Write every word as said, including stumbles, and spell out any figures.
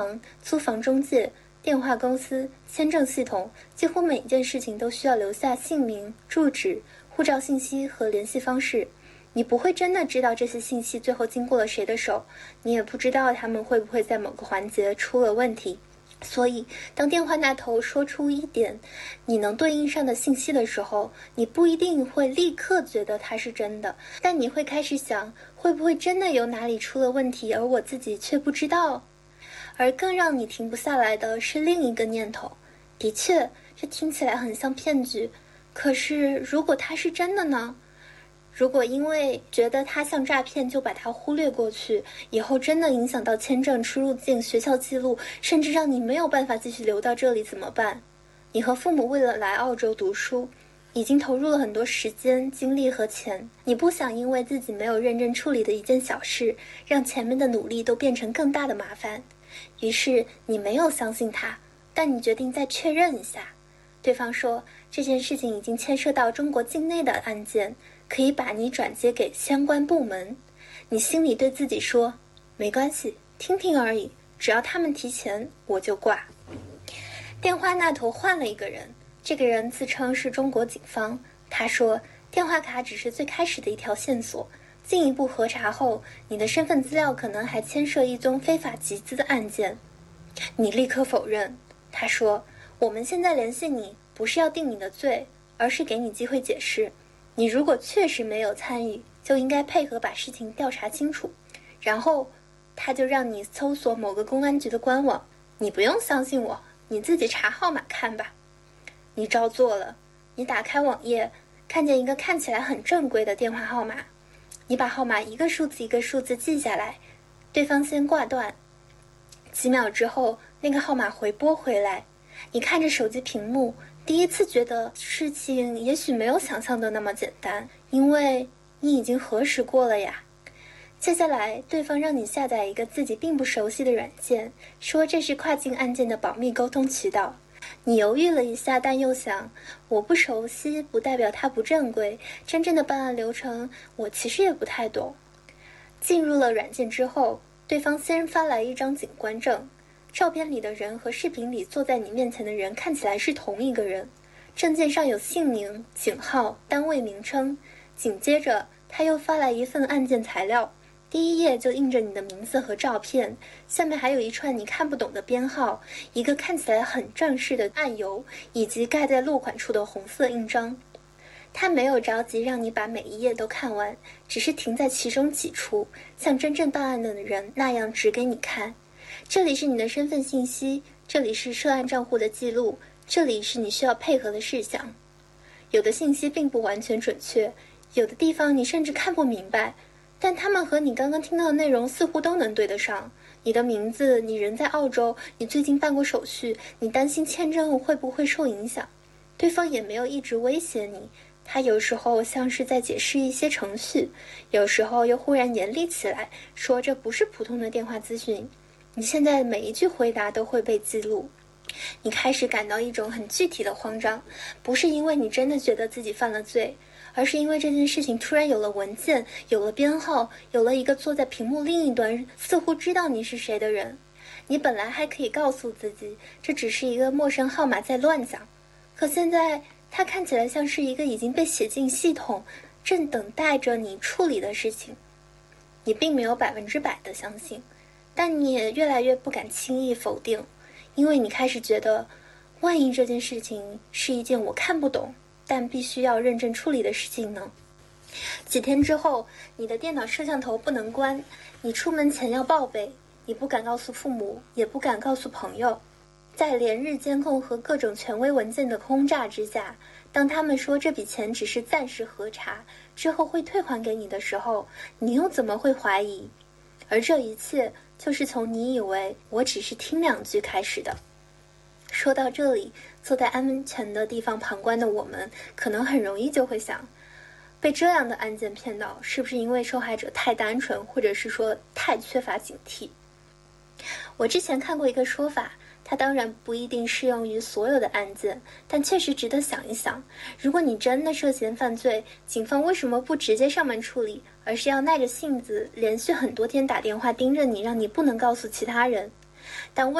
租房中介、电话公司、签证系统，几乎每一件事情都需要留下姓名、住址、护照信息和联系方式。你不会真的知道这些信息最后经过了谁的手，你也不知道他们会不会在某个环节出了问题。所以当电话那头说出一点你能对应上的信息的时候，你不一定会立刻觉得它是真的，但你会开始想，会不会真的有哪里出了问题，而我自己却不知道。而更让你停不下来的是另一个念头，的确这听起来很像骗局，可是如果它是真的呢？如果因为觉得它像诈骗就把它忽略过去，以后真的影响到签证、出入境、学校记录，甚至让你没有办法继续留到这里怎么办？你和父母为了来澳洲读书，已经投入了很多时间、精力和钱，你不想因为自己没有认真处理的一件小事，让前面的努力都变成更大的麻烦。于是你没有相信他，但你决定再确认一下。对方说这件事情已经牵涉到中国境内的案件，可以把你转接给相关部门。你心里对自己说，没关系，听听而已，只要他们提钱我就挂。电话那头换了一个人，这个人自称是中国警方。他说电话卡只是最开始的一条线索，进一步核查后，你的身份资料可能还牵涉一宗非法集资的案件。你立刻否认。他说我们现在联系你不是要定你的罪，而是给你机会解释。你如果确实没有参与，就应该配合把事情调查清楚。然后他就让你搜索某个公安局的官网，你不用相信我，你自己查号码看吧。你照做了。你打开网页，看见一个看起来很正规的电话号码，你把号码一个数字一个数字记下来。对方先挂断，几秒之后那个号码回拨回来。你看着手机屏幕，第一次觉得事情也许没有想象的那么简单，因为你已经核实过了呀。接下来对方让你下载一个自己并不熟悉的软件，说这是跨境案件的保密沟通渠道。你犹豫了一下，但又想，我不熟悉不代表它不正规，真正的办案流程我其实也不太懂。进入了软件之后，对方先发来一张警官证，照片里的人和视频里坐在你面前的人看起来是同一个人，证件上有姓名、警号、单位名称。紧接着他又发来一份案件材料，第一页就印着你的名字和照片，下面还有一串你看不懂的编号，一个看起来很正式的案由，以及盖在落款处的红色印章。他没有着急让你把每一页都看完，只是停在其中几处，像真正办案的人那样指给你看。这里是你的身份信息，这里是涉案账户的记录，这里是你需要配合的事项。有的信息并不完全准确，有的地方你甚至看不明白，但他们和你刚刚听到的内容似乎都能对得上。你的名字，你人在澳洲，你最近办过手续，你担心签证会不会受影响。对方也没有一直威胁你，他有时候像是在解释一些程序，有时候又忽然严厉起来，说这不是普通的电话咨询，你现在每一句回答都会被记录。你开始感到一种很具体的慌张，不是因为你真的觉得自己犯了罪，而是因为这件事情突然有了文件，有了编号，有了一个坐在屏幕另一端似乎知道你是谁的人。你本来还可以告诉自己这只是一个陌生号码在乱讲，可现在它看起来像是一个已经被写进系统，正等待着你处理的事情。你并没有百分之百的相信，但你也越来越不敢轻易否定，因为你开始觉得，万一这件事情是一件我看不懂但必须要认真处理的事情呢？几天之后，你的电脑摄像头不能关，你出门前要报备，你不敢告诉父母，也不敢告诉朋友。在连日监控和各种权威文件的轰炸之下，当他们说这笔钱只是暂时核查，之后会退还给你的时候，你又怎么会怀疑？而这一切就是从你以为我只是听两句开始的。说到这里，坐在安全的地方旁观的我们，可能很容易就会想，被这样的案件骗到，是不是因为受害者太单纯，或者是说太缺乏警惕？我之前看过一个说法，它当然不一定适用于所有的案件，但确实值得想一想。如果你真的涉嫌犯罪，警方为什么不直接上门处理，而是要耐着性子连续很多天打电话盯着你，让你不能告诉其他人？ 但